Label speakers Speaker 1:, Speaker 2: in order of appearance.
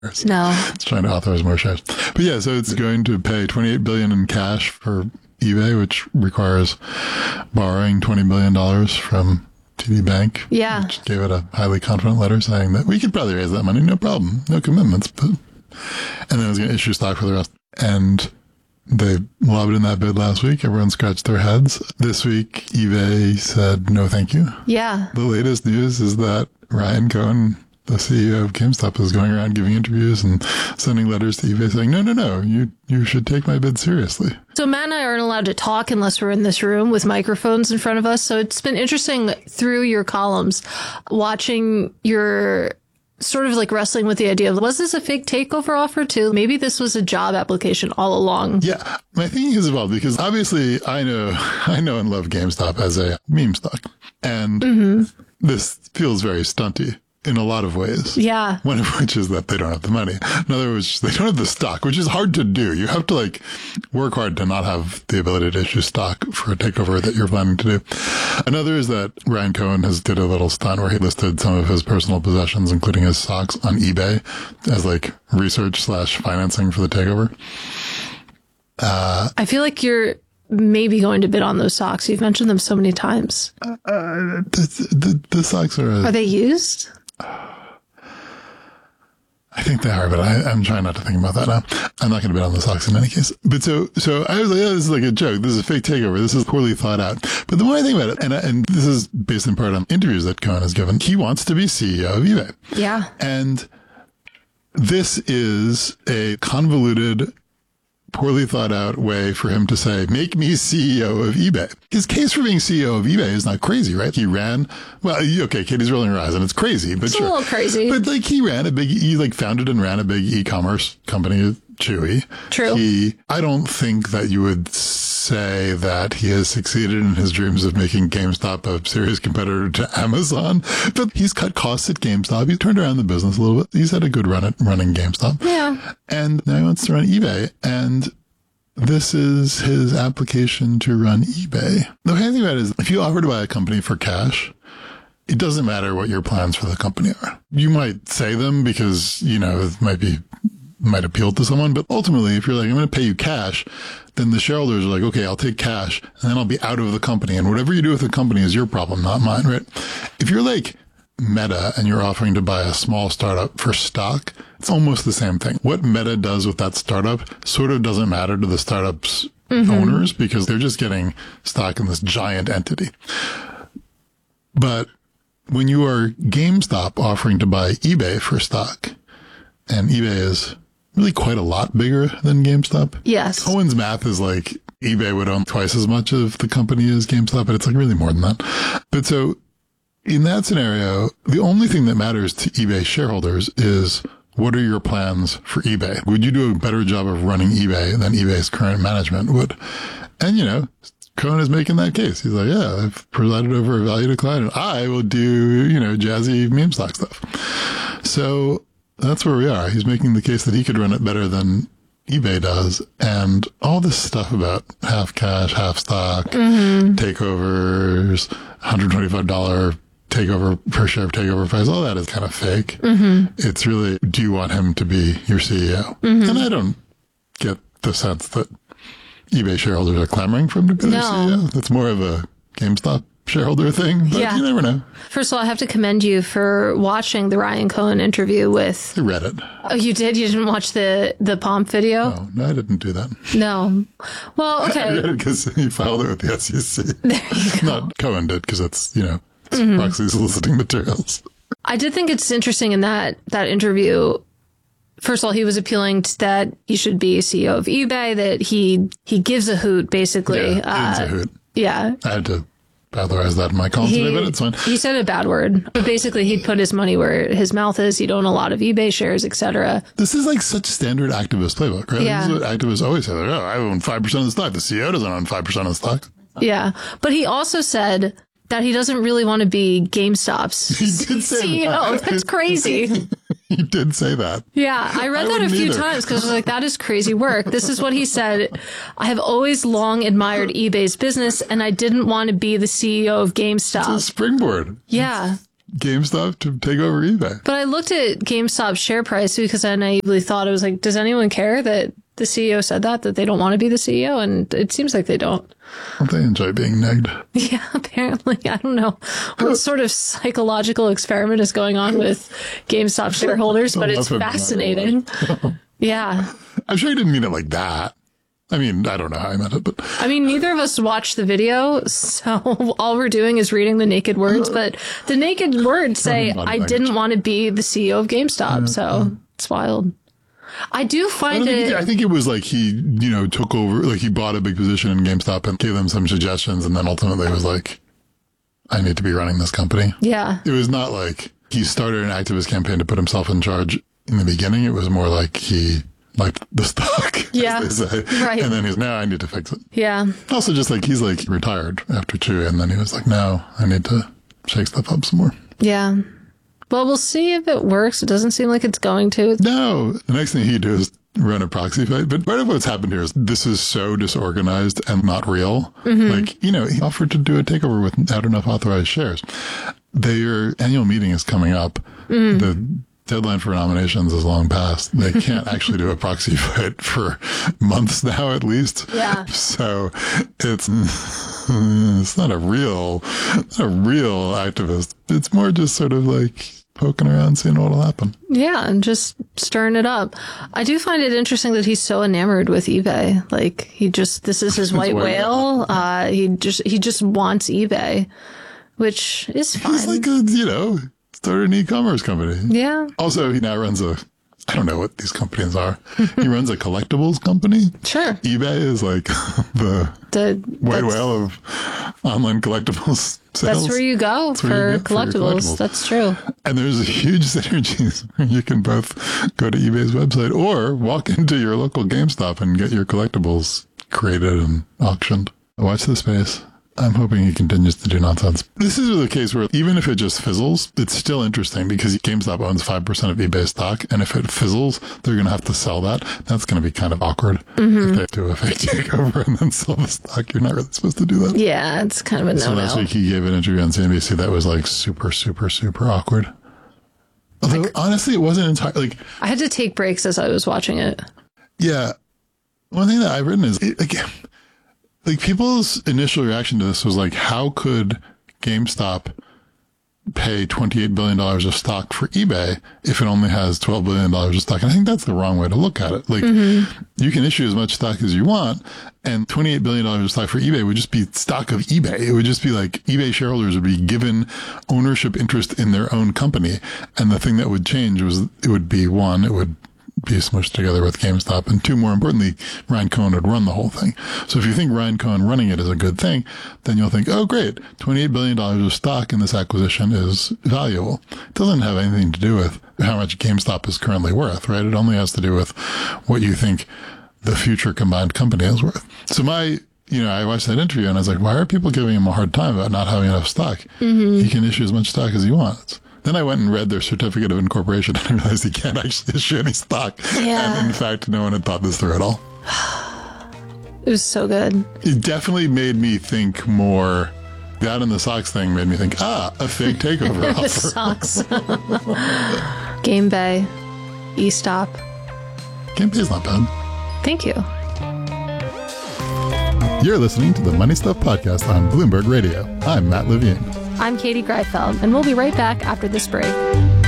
Speaker 1: No.
Speaker 2: It's trying to authorize more shares. But yeah, so it's going to pay $28 billion in cash for eBay, which requires borrowing $20 billion from TD Bank.
Speaker 1: Yeah.
Speaker 2: Which gave it a highly confident letter saying that we could probably raise that money, no problem, no commitments. But, and then it was going to issue stock for the rest. And they lobbed in that bid last week. Everyone scratched their heads. This week, eBay said, no, thank you.
Speaker 1: Yeah.
Speaker 2: The latest news is that Ryan Cohen, the CEO of GameStop, is going around giving interviews and sending letters to eBay saying, no, you should take my bid seriously.
Speaker 1: So Matt and I aren't allowed to talk unless we're in this room with microphones in front of us. So it's been interesting through your columns, watching your sort of like wrestling with the idea of, was this a fake takeover offer too? Maybe this was a job application all along.
Speaker 2: Yeah. My thinking is involved because obviously I know and love GameStop as a meme stock. And this feels very stunty in a lot of ways.
Speaker 1: Yeah.
Speaker 2: One of which is that they don't have the money. Another which they don't have the stock, which is hard to do. You have to like work hard to not have the ability to issue stock for a takeover that you're planning to do. Another is that Ryan Cohen has did a little stunt where he listed some of his personal possessions, including his socks, on eBay as like research/financing for the takeover.
Speaker 1: I feel like you're maybe going to bid on those socks. You've mentioned them so many times.
Speaker 2: The socks are
Speaker 1: they used?
Speaker 2: I think they are, but I'm trying not to think about that now. I'm not going to bid on the socks in any case. But so I was like, oh, this is like a joke. This is a fake takeover. This is poorly thought out. But the more I think about it, and this is based in part on interviews that Cohen has given, he wants to be CEO of eBay.
Speaker 1: Yeah.
Speaker 2: And this is a convoluted, poorly thought out way for him to say, make me CEO of eBay. His case for being CEO of eBay is not crazy, right? He ran, well, okay, Katie's rolling her eyes and it's crazy, but
Speaker 1: it's
Speaker 2: sure.
Speaker 1: a little crazy.
Speaker 2: But like he like founded and ran a big e-commerce company, Chewy.
Speaker 1: True.
Speaker 2: I don't think that you would say that he has succeeded in his dreams of making GameStop a serious competitor to Amazon, but he's cut costs at GameStop. He's turned around the business a little bit. He's had a good run at running GameStop.
Speaker 1: Yeah.
Speaker 2: And now he wants to run eBay. And this is his application to run eBay. The funny thing about it is, if you offer to buy a company for cash, it doesn't matter what your plans for the company are. You might say them because, it might appeal to someone, but ultimately, if you're like, I'm going to pay you cash, then the shareholders are like, okay, I'll take cash and then I'll be out of the company. And whatever you do with the company is your problem, not mine, right? If you're like Meta and you're offering to buy a small startup for stock, it's almost the same thing. What Meta does with that startup sort of doesn't matter to the startup's owners because they're just getting stock in this giant entity. But when you are GameStop offering to buy eBay for stock, and eBay is really quite a lot bigger than GameStop.
Speaker 1: Yes.
Speaker 2: Cohen's math is like eBay would own twice as much of the company as GameStop, but it's like really more than that. But so in that scenario, the only thing that matters to eBay shareholders is what are your plans for eBay? Would you do a better job of running eBay than eBay's current management would? And, Cohen is making that case. He's like, yeah, I've presided over a value decline and I will do, jazzy meme stock stuff. So that's where we are. He's making the case that he could run it better than eBay does. And all this stuff about half cash, half stock, takeovers, $125 takeover per share takeover price, all that is kind of fake. It's really, do you want him to be your CEO? And I don't get the sense that eBay shareholders are clamoring for him to be their CEO. That's more of a GameStop shareholder thing, but you never know.
Speaker 1: First of all, I have to commend you for watching the Ryan Cohen interview with...
Speaker 2: I read it.
Speaker 1: Oh, you did? You didn't watch the Pomp video?
Speaker 2: No, I didn't do that.
Speaker 1: No. Well, okay.
Speaker 2: I read it because he filed it with the SEC.
Speaker 1: There you go.
Speaker 2: Not Cohen did, because that's, it's proxy soliciting materials.
Speaker 1: I did think it's interesting in that interview. First of all, he was appealing to that he should be CEO of eBay, that he gives a hoot, basically.
Speaker 2: Yeah, gives a hoot.
Speaker 1: Yeah.
Speaker 2: I had to authorize that in my column today, but it's fine.
Speaker 1: He said a bad word, but basically he'd put his money where his mouth is. He'd own a lot of eBay shares, etc.
Speaker 2: This is like such standard activist playbook, right?
Speaker 1: Yeah.
Speaker 2: This is what activists always say. Like, I own 5% of the stock. The CEO doesn't own 5% of the stock.
Speaker 1: Yeah. But he also said that he doesn't really want to be GameStop's CEO. That's crazy.
Speaker 2: He did say that.
Speaker 1: Yeah, I read that a few times because I was like, that is crazy work. This is what he said. I have always long admired eBay's business and I didn't want to be the CEO of GameStop.
Speaker 2: It's a springboard.
Speaker 1: Yeah.
Speaker 2: GameStop to take over eBay.
Speaker 1: But I looked at GameStop's share price because I naively thought it was like, does anyone care that the CEO said that they don't want to be the CEO? And it seems like they don't.
Speaker 2: Don't they enjoy being negged?
Speaker 1: Yeah, apparently. I don't know what sort of psychological experiment is going on with GameStop shareholders, but it's fascinating. Yeah.
Speaker 2: I'm sure he didn't mean it like that. I mean, I don't know how I meant it, but...
Speaker 1: I mean, neither of us watched the video, so all we're doing is reading the naked words, but the naked words say, I didn't want to be the CEO of GameStop, so it's wild. I do find
Speaker 2: I think it was like he, took over, like he bought a big position in GameStop and gave them some suggestions, and then ultimately was like, I need to be running this company.
Speaker 1: Yeah.
Speaker 2: It was not like he started an activist campaign to put himself in charge in the beginning. It was more like he liked the stock,
Speaker 1: yeah,
Speaker 2: as they say.
Speaker 1: Right.
Speaker 2: And then he's, now I need to fix it.
Speaker 1: Yeah.
Speaker 2: Also just like, he's like retired after Chewy, and then he was like, now I need to shake stuff up some more.
Speaker 1: Yeah. Well, we'll see if it works. It doesn't seem like it's going to.
Speaker 2: No. The next thing he'd do is run a proxy fight. But part of what's happened here is this is so disorganized and not real. Mm-hmm. Like, he offered to do a takeover without enough authorized shares. Their annual meeting is coming up. Mm-hmm. The deadline for nominations is long past. They can't actually do a proxy fight for months now, at least.
Speaker 1: Yeah.
Speaker 2: So it's not a real activist. It's more just sort of like poking around, seeing what'll happen.
Speaker 1: Yeah, and just stirring it up. I do find it interesting that he's so enamored with eBay. Like this is his white whale. He just wants eBay, which is fine.
Speaker 2: He's like started an e-commerce company.
Speaker 1: Yeah.
Speaker 2: Also, he now runs I don't know what these companies are. He runs a collectibles company.
Speaker 1: Sure.
Speaker 2: eBay is like the white whale of online collectibles sales.
Speaker 1: That's where you go for collectibles. That's true.
Speaker 2: And there's huge synergies. You can both go to eBay's website or walk into your local GameStop and get your collectibles created and auctioned. Watch the space. I'm hoping he continues to do nonsense. This is the case where even if it just fizzles, it's still interesting because GameStop owns 5% of eBay stock. And if it fizzles, they're going to have to sell that. That's going to be kind of awkward. Mm-hmm. If they do a fake takeover and then sell the stock, you're not really supposed to do that.
Speaker 1: Yeah, it's kind of a no-no.
Speaker 2: So last week he gave an interview on CNBC that was like super, super, super awkward. Although honestly, it wasn't entirely like...
Speaker 1: I had to take breaks as I was watching it.
Speaker 2: Yeah. One thing that I've written is... Like people's initial reaction to this was like, how could GameStop pay $28 billion of stock for eBay if it only has $12 billion of stock? And I think that's the wrong way to look at it. Like you can issue as much stock as you want, and $28 billion of stock for eBay would just be stock of eBay. It would just be like eBay shareholders would be given ownership interest in their own company. And the thing that would change was it would be one, it would be smushed together with GameStop, and two, more importantly, Ryan Cohen would run the whole thing. So if you think Ryan Cohen running it is a good thing, then you'll think, oh great, $28 billion of stock in this acquisition is valuable. It doesn't have anything to do with how much GameStop is currently worth, right? It only has to do with what you think the future combined company is worth. So I watched that interview and I was like, why are people giving him a hard time about not having enough stock? Mm-hmm. He can issue as much stock as he wants. Then I went and read their certificate of incorporation and I realized he can't actually issue any stock.
Speaker 1: Yeah.
Speaker 2: And in fact, no one had thought this through at all.
Speaker 1: It was so good.
Speaker 2: It definitely made me think more. That and the socks thing made me think, a fake takeover offer.
Speaker 1: The socks. GameBay, eStop.
Speaker 2: GameBay's not bad.
Speaker 1: Thank you.
Speaker 2: You're listening to the Money Stuff Podcast on Bloomberg Radio. I'm Matt Levine.
Speaker 1: I'm Katie Greifeld, and we'll be right back after this break.